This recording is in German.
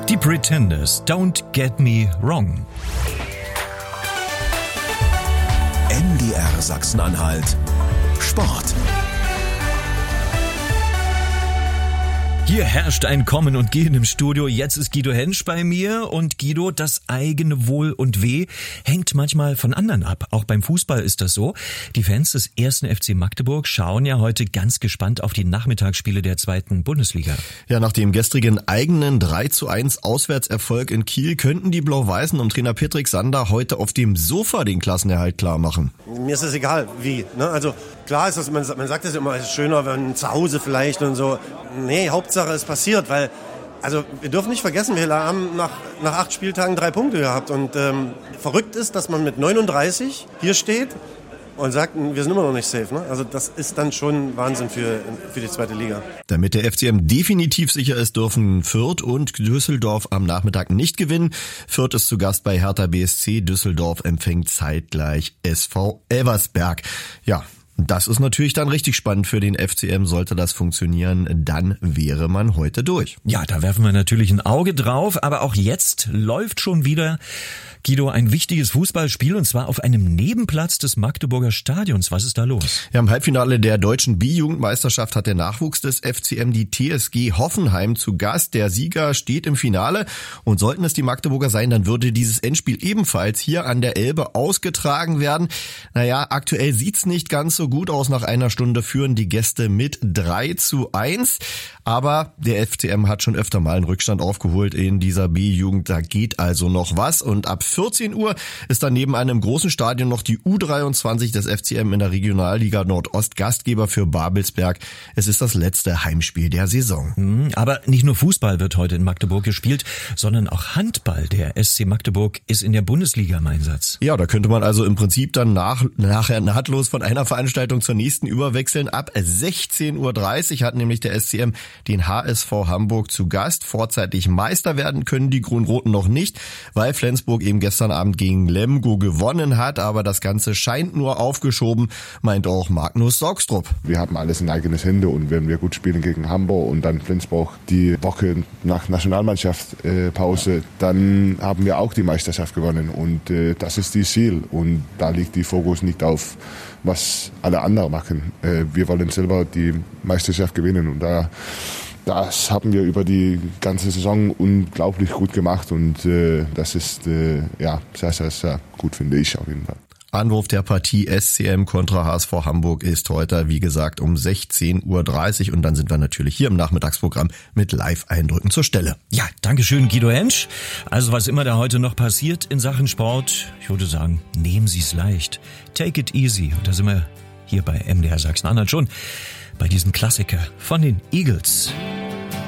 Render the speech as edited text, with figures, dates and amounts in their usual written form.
Die Pretenders, Don't Get Me Wrong. MDR Sachsen-Anhalt Sport. Hier herrscht ein Kommen und Gehen im Studio. Jetzt ist Guido Hensch bei mir. Und Guido, das eigene Wohl und Weh hängt manchmal von anderen ab. Auch beim Fußball ist das so. Die Fans des 1. FC Magdeburg schauen ja heute ganz gespannt auf die Nachmittagsspiele der 2. Bundesliga. Ja, nach dem gestrigen eigenen 3:1 Auswärtserfolg in Kiel könnten die Blau-Weißen um Trainer Patrick Sander heute auf dem Sofa den Klassenerhalt klar machen. Mir ist es egal, wie. Ne? Also klar ist das, man sagt das immer, es ist schöner, wenn zu Hause vielleicht und so. Nee, Hauptsache es passiert, weil, also wir dürfen nicht vergessen, wir haben nach 8 Spieltagen 3 Punkte gehabt und verrückt ist, dass man mit 39 hier steht und sagt, wir sind immer noch nicht safe. Ne? Also das ist dann schon Wahnsinn für die 2. Liga. Damit der FCM definitiv sicher ist, dürfen Fürth und Düsseldorf am Nachmittag nicht gewinnen. Fürth ist zu Gast bei Hertha BSC, Düsseldorf empfängt zeitgleich SV Elversberg. Ja, das ist natürlich dann richtig spannend für den FCM. Sollte das funktionieren, dann wäre man heute durch. Ja, da werfen wir natürlich ein Auge drauf. Aber auch jetzt läuft schon wieder, Guido, ein wichtiges Fußballspiel, und zwar auf einem Nebenplatz des Magdeburger Stadions. Was ist da los? Ja, im Halbfinale der deutschen B-Jugendmeisterschaft hat der Nachwuchs des FCM die TSG Hoffenheim zu Gast. Der Sieger steht im Finale, und sollten es die Magdeburger sein, dann würde dieses Endspiel ebenfalls hier an der Elbe ausgetragen werden. Naja, aktuell sieht's nicht ganz so gut aus. Nach einer Stunde führen die Gäste mit 3:1. Aber der FCM hat schon öfter mal einen Rückstand aufgeholt in dieser B-Jugend. Da geht also noch was. Und ab 14 Uhr ist dann neben einem großen Stadion noch die U23 des FCM in der Regionalliga Nordost Gastgeber für Babelsberg. Es ist das letzte Heimspiel der Saison. Aber nicht nur Fußball wird heute in Magdeburg gespielt, sondern auch Handball. Der SC Magdeburg ist in der Bundesliga im Einsatz. Ja, da könnte man also im Prinzip dann nachher nahtlos von einer Veranstaltung zur nächsten überwechseln. Ab 16:30 Uhr hat nämlich der SCM den HSV Hamburg zu Gast. Vorzeitig Meister werden können die Grün-Roten noch nicht, weil Flensburg eben gestern Abend gegen Lemgo gewonnen hat. Aber das Ganze scheint nur aufgeschoben, meint auch Magnus Saugstrup. Wir haben alles in eigenes Hände, und wenn wir gut spielen gegen Hamburg und dann Flensburg die Woche nach Nationalmannschaftspause, dann haben wir auch die Meisterschaft gewonnen, und das ist das Ziel, und da liegt die Fokus nicht auf, was alle anderen machen. Wir wollen selber die Meisterschaft gewinnen, und das haben wir über die ganze Saison unglaublich gut gemacht, und das ist sehr, sehr, sehr gut, finde ich auf jeden Fall. Anwurf der Partie SCM kontra HSV Hamburg ist heute, wie gesagt, um 16:30 Uhr, und dann sind wir natürlich hier im Nachmittagsprogramm mit Live-Eindrücken zur Stelle. Ja, dankeschön, Guido Hensch. Also was immer da heute noch passiert in Sachen Sport, ich würde sagen, nehmen Sie es leicht. Take it easy. Und da sind wir hier bei MDR Sachsen-Anhalt schon bei diesem Klassiker von den Eagles.